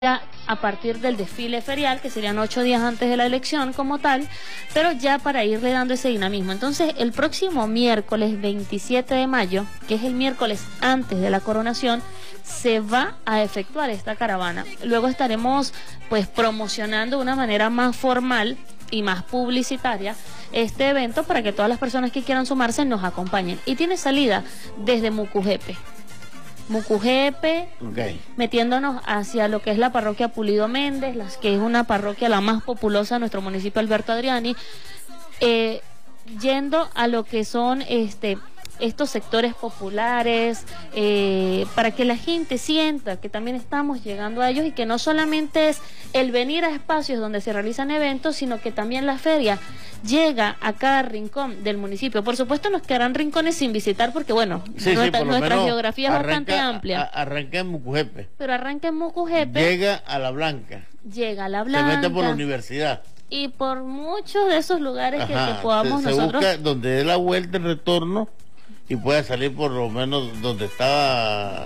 a partir del desfile ferial, que serían 8 días antes de la elección como tal, pero ya para irle dando ese dinamismo. Entonces, el próximo miércoles 27 de mayo, que es el miércoles antes de la coronación, se va a efectuar esta caravana. Luego estaremos pues promocionando de una manera más formal y más publicitaria este evento para que todas las personas que quieran sumarse nos acompañen. Y tiene salida desde Mucujepe, okay, metiéndonos hacia lo que es la parroquia Pulido Méndez, que es una parroquia la más populosa de nuestro municipio, Alberto Adriani, yendo a lo que son estos sectores populares, para que la gente sienta que también estamos llegando a ellos y que no solamente es el venir a espacios donde se realizan eventos, sino que también la feria llega a cada rincón del municipio. Por supuesto nos quedarán rincones sin visitar porque bueno, nuestra geografía es bastante amplia. Arranca en Mucujepe. Pero arranca en Mucujepe. Llega a La Blanca. Llega a La Blanca. Se mete por la universidad. Y por muchos de esos lugares que podamos se nosotros. busca donde dé la vuelta y retorno y pueda salir por lo menos donde está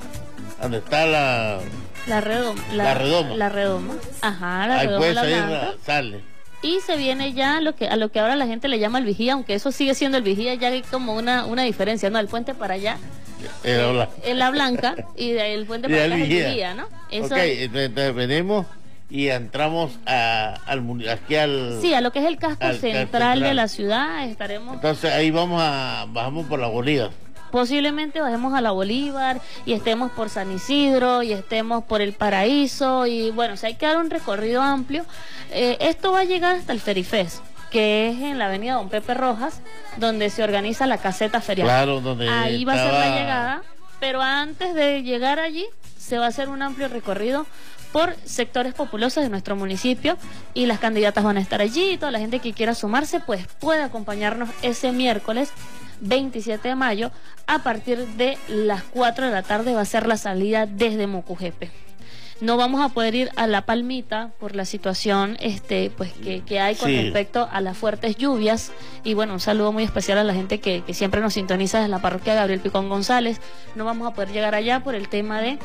la redoma. La redoma. Ajá, la ahí redoma. Puede la salir, blanca. sale. Y se viene ya a lo que ahora la gente le llama el vigía, aunque eso sigue siendo el vigía, ya hay como una diferencia, ¿no? El puente para allá es la Blanca y el puente para acá es el vigía, ¿no? Eso entonces venimos y entramos aquí al... Sí, a lo que es el casco central de la ciudad, estaremos... Entonces ahí bajamos por la Bolívar. Posiblemente bajemos a la Bolívar y estemos por San Isidro y estemos por el Paraíso y bueno, o sea, hay que dar un recorrido amplio. Esto va a llegar hasta el Ferifest, que es en la avenida Don Pepe Rojas, donde se organiza la caseta ferial. Claro, donde ahí va a ser la llegada, pero antes de llegar allí se va a hacer un amplio recorrido por sectores populosos de nuestro municipio y las candidatas van a estar allí y toda la gente que quiera sumarse pues puede acompañarnos ese miércoles 27 de mayo a partir de las 4 de la tarde va a ser la salida desde Mucujepe. No vamos a poder ir a La Palmita por la situación pues que hay con respecto a las fuertes lluvias y bueno, un saludo muy especial a la gente que siempre nos sintoniza desde la parroquia Gabriel Picón González. No vamos a poder llegar allá por el tema de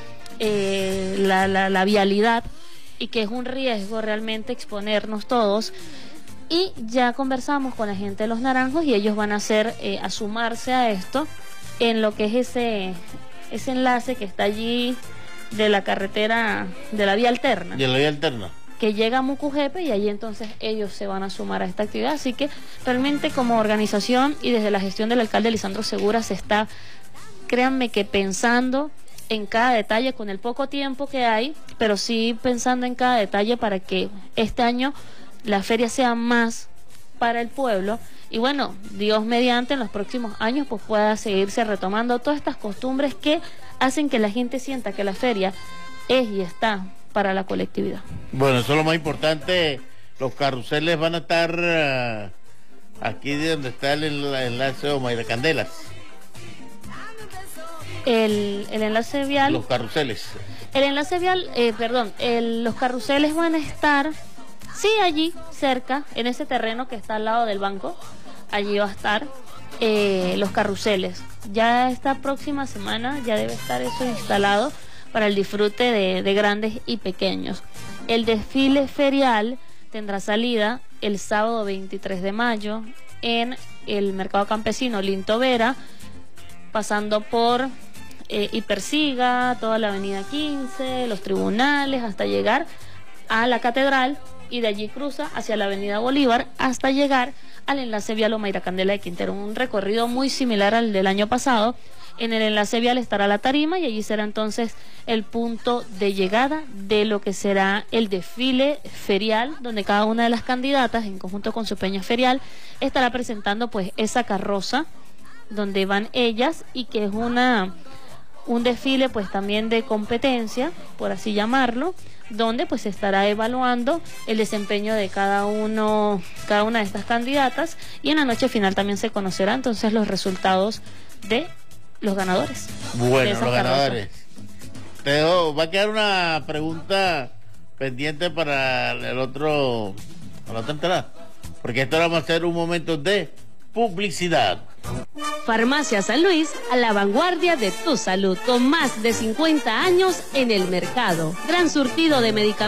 la vialidad y que es un riesgo realmente exponernos todos. Y ya conversamos con la gente de Los Naranjos y ellos van a a sumarse a esto en lo que es ese enlace que está allí de la carretera, de la vía alterna. De la vía alterna. Que llega a Mucujepe y allí entonces ellos se van a sumar a esta actividad. Así que realmente como organización y desde la gestión del alcalde Lisandro Segura se está, créanme que pensando en cada detalle con el poco tiempo que hay, pero sí pensando en cada detalle para que este año la feria sea más para el pueblo y bueno, Dios mediante en los próximos años pues pueda seguirse retomando todas estas costumbres que hacen que la gente sienta que la feria es y está para la colectividad. Bueno, eso es lo más importante. Los carruseles van a estar aquí donde está el enlace de Omaira Candelas. El enlace vial. Los carruseles. El enlace vial, los carruseles van a estar... Sí, allí, cerca, en ese terreno que está al lado del banco, allí va a estar los carruseles. Ya esta próxima semana ya debe estar eso instalado para el disfrute de grandes y pequeños. El desfile ferial tendrá salida el sábado 23 de mayo en el Mercado Campesino Linto Vera, pasando por Hipersiga, toda la avenida 15, los tribunales, hasta llegar a la catedral. Y de allí cruza hacia la avenida Bolívar hasta llegar al enlace vial Omaira Candela de Quintero. Un recorrido muy similar al del año pasado. En el enlace vial estará la tarima y allí será entonces el punto de llegada de lo que será el desfile ferial, donde cada una de las candidatas, en conjunto con su peña ferial, estará presentando pues esa carroza donde van ellas y que es un desfile pues también de competencia, por así llamarlo, donde pues se estará evaluando el desempeño de cada una de estas candidatas y en la noche final también se conocerán entonces los resultados de los ganadores. Bueno, los ganadores. Pero va a quedar una pregunta pendiente para la otra entrada, porque esto vamos a hacer un momento de publicidad. Farmacia San Luis, a la vanguardia de tu salud, con más de 50 años en el mercado. Gran surtido de medicamentos.